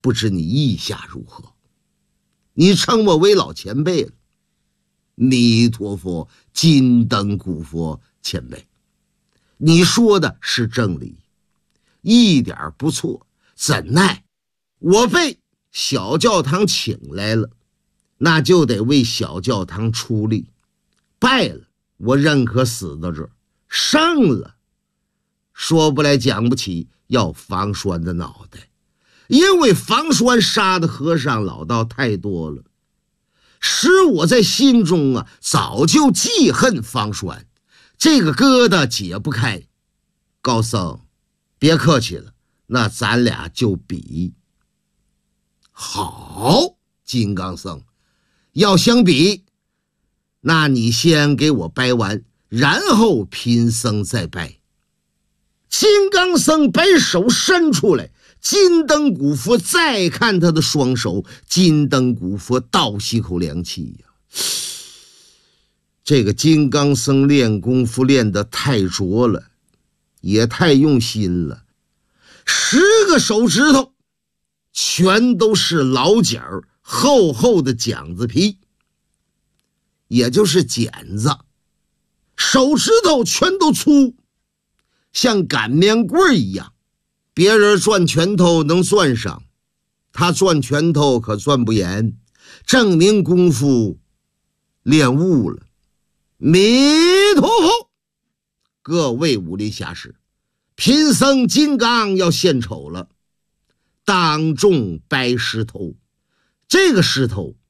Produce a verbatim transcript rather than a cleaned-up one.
不知你意下如何？你称我为老前辈了。弥陀佛，金灯古佛前辈，你说的是正理，一点不错。怎奈我被小教堂请来了，那就得为小教堂出力。败了，我认可死到这儿；胜了，说不来讲不起，要房栓的脑袋。因为房栓杀的和尚老道太多了，使我在心中啊早就记恨房栓，这个疙瘩解不开。高僧，别客气了，那咱俩就比。好，金刚僧，要相比，那你先给我掰完，然后贫僧再掰。金刚僧把手伸出来，金灯古佛再看他的双手，金灯古佛倒吸口凉气呀。这个金刚僧练功夫练得太拙了，也太用心了，十个手指头全都是老茧儿，厚厚的茧子皮，也就是茧子，手指头全都粗，像擀面棍一样。别人攥拳头能攥上，他攥拳头可攥不严，证明功夫练悟了。弥陀佛！各位武林侠士，贫僧金刚要献丑了。当众掰石头，这个石头